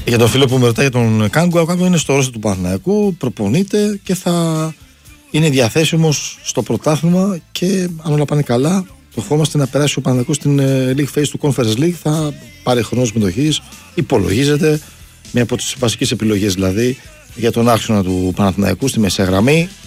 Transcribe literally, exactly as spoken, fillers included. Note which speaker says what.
Speaker 1: Για τον φίλο που με ρωτάει για τον Κάγκο, ο Κάγκο είναι στο ρόστερ του Παναθηναϊκού, προπονείται και θα είναι διαθέσιμος στο πρωτάθλημα και αν όλα πάνε καλά, το ευχόμαστε να περάσει ο Παναθηναϊκός στην League Phase του Conference League. Θα πάρει χρόνο συμμετοχής, υπολογίζεται, μια από τις βασικές επιλογές δηλαδή για τον άξονα του Παναθηναϊκού στη μεσαία γραμμή.